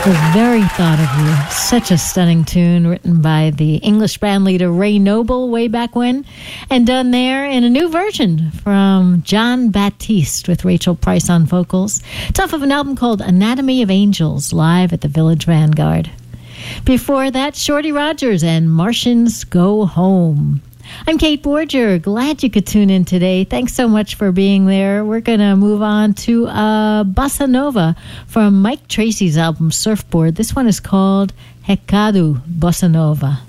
was Very Thought of You. Such a stunning tune written by the English band leader Ray Noble way back when, and done there in a new version from John Baptiste with Rachel Price on vocals. It's off of an album called Anatomy of Angels, live at the Village Vanguard. Before that, Shorty Rogers and Martians Go Home. I'm Kate Borger. Glad you could tune in today. Thanks so much for being there. We're going to move on to Bossa Nova from Mike Tracy's album Surfboard. This one is called Hecado Bossa Nova.